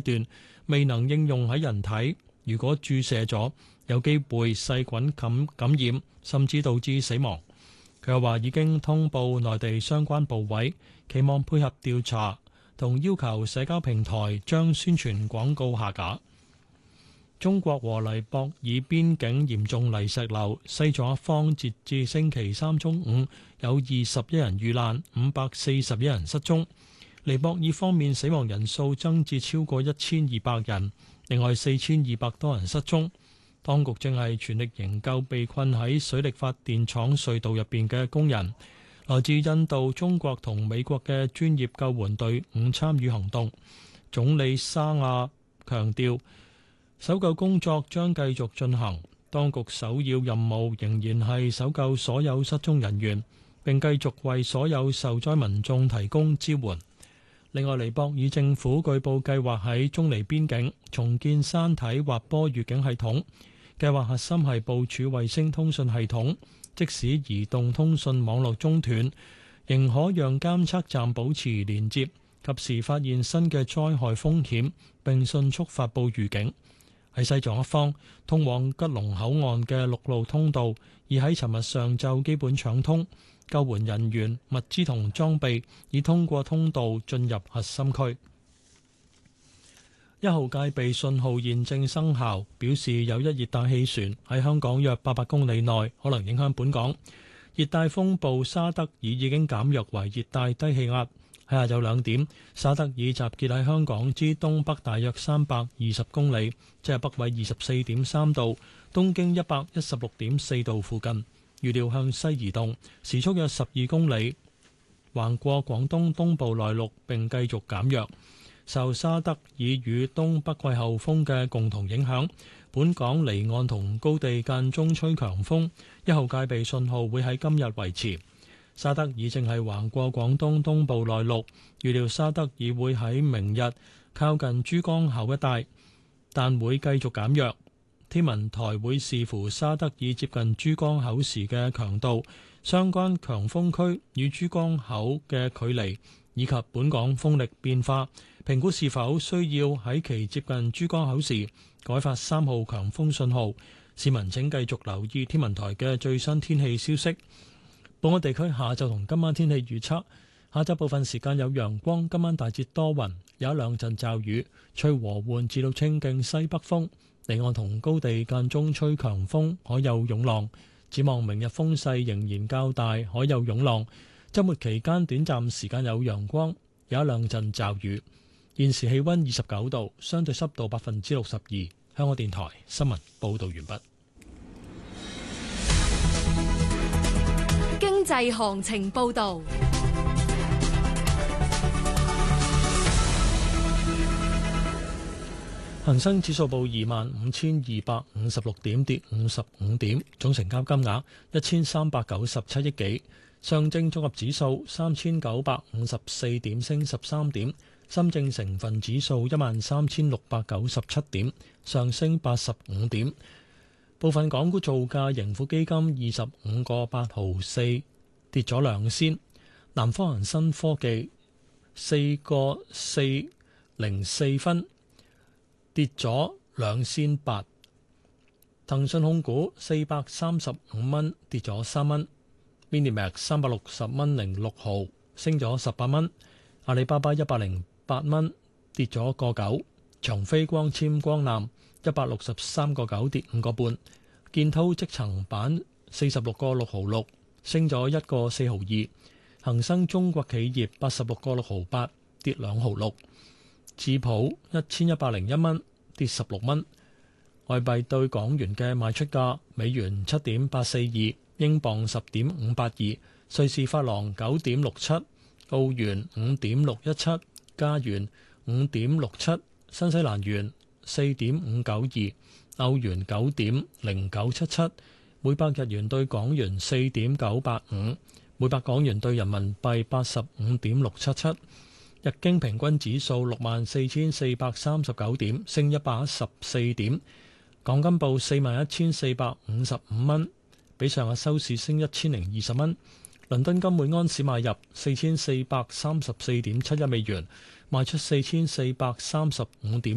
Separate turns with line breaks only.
段未能應用喺人體，如果注射咗，有機會細菌感染，甚至導致死亡。佢又話已經通報內地相關部委，期望配合調查，同要求社交平台將宣傳廣告下架。中國和尼泊爾邊境嚴重泥石流，西藏一方截至星期三中午有21人遇難，541人失蹤。尼泊爾方面死亡人數增至超過1200人，另外4200多人失蹤。當局正係全力營救被困喺水力發電廠隧道入邊嘅工人。來自印度、中國同美國嘅專業救援隊伍參與行動。總理沙亞強調，搜救工作將繼續進行，當局首要任務仍然係搜救所有失蹤人員，並繼續為所有受災民眾提供支援。另外，尼泊爾政府據報計劃喺中尼邊境重建山體滑坡預警系統，計劃核心係部署衛星通訊系統，即使移動通訊網絡中斷，仍可讓監測站保持連接，及時發現新嘅災害風險，並迅速發布預警。喺西藏一方，通往吉隆口岸嘅陸路通道已喺尋日上晝基本暢通，救援人員、物資同裝備已通過通道進入核心區。1號戒備信號現正生效，表示有一熱帶氣旋喺香港約800公里內可能影響本港。熱帶風暴沙德爾已經減弱為熱帶低氣壓。喺下晝2點，沙德爾集結喺香港之東北大約320公里，即係北緯24.3度、東經116.4度附近。預料向西移動，時速約12公里，橫過廣東東部內陸並繼續減弱。受沙德爾與東北季候風嘅共同影響，本港離岸同高地間中吹強風，1號戒備信號會喺今日維持。沙德爾正係橫過廣東東部內陸，預料沙德爾會喺明日靠近珠江口一帶，但會繼續減弱。天文台會視乎沙德爾接近珠江口時嘅強度、相關強風區與珠江口嘅距離，以及本港風力變化，評估是否需要喺其接近珠江口時改發3號強風信號。市民請繼續留意天文台嘅最新天氣消息。本港地區下晝同今晚天氣預測：下晝部分時間有陽光，今晚大致多雲，有一兩陣驟雨，吹和緩至到清勁西北風，離岸同高地間中吹強風，海有湧浪。展望明日風勢仍然較大，海有湧浪。週末期間短暫時間有陽光，有一兩陣驟雨。現時氣溫29度，相對濕度62%。香港電台新聞報導完畢。
經濟行情報導。
恒生指數報25,256點，跌55點，總成交金額1397億幾。上證綜合指數3,954點，升13點。深證成分指數13,697點，上升85點。部分港股造價，盈富基金25個8毫4，跌咗2仙。南方恒生科技4個4零4分，跌咗2仙8。騰訊控股435蚊，跌咗3蚊。Minimax 360蚊06毫，升咗18蚊。阿里巴巴108蚊，跌咗個9。長飛光纖光纜163個9，跌5個半。建滔積層板46個6毫6，升咗1個4毫2。恒生中國企業86個6毫8，跌2毫6。智普1101蚊，跌16蚊。外幣對港元嘅賣出價：美元7.842，英鎊10.582，瑞士法郎9.67，澳元5.617，加元5.67，新西蘭元4.592，歐元9.0977，每百日元對港元4.985，每百港元對人民幣85.677。日經平均指數64,439點，升114點。港金報41,455蚊，比上日收市升1,020蚊。倫敦金每安士買入4,434.71美元，賣出4,435點